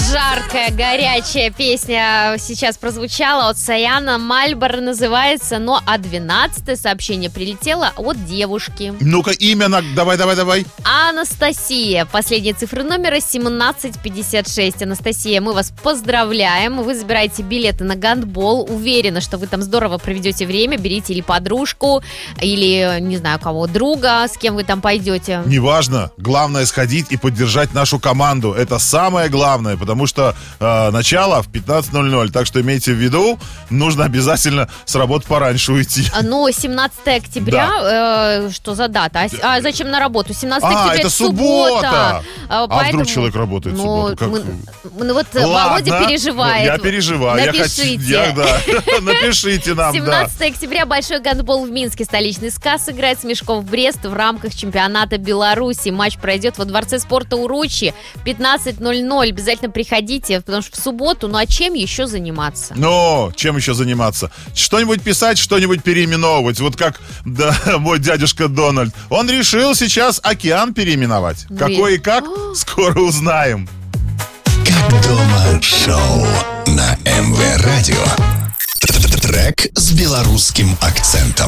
жаркая, горячая песня сейчас прозвучала от Саяна. Мальборо называется, но 12-е сообщение прилетело от девушки. Ну-ка, имя, давай. Анастасия. Последние цифры номера 1756. Анастасия, мы вас поздравляем. Вы забираете билеты на гандбол. Уверена, что вы там здорово проведете время. Берите или подружку, или, не знаю, кого, друга, с кем вы там пойдете. Неважно. Главное сходить и поддержать нашу команду. Это самое главное, потому что начало в 15:00. Так что имейте в виду, нужно обязательно с работы пораньше уйти. Ну, 17 октября, что за дата? А зачем на работу? 17 октября это суббота. А вдруг человек работает в субботу? Вот Володя переживает. Я переживаю. Напишите. Напишите нам. 17 октября большой гандбол в Минске. Столичный СКА сыграет с Мешком в Брест в рамках чемпионата Беларуси. Матч пройдет во Дворце спорта Уручи в 15:00. Обязательно приходите, потому что в субботу, ну а чем еще заниматься? Чем еще заниматься? Что-нибудь писать, что-нибудь переименовывать. Вот как мой дядюшка Дональд. Он решил сейчас океан переименовать. Какой и как, скоро узнаем. Как дома шоу на МВ Радио. Трек с белорусским акцентом.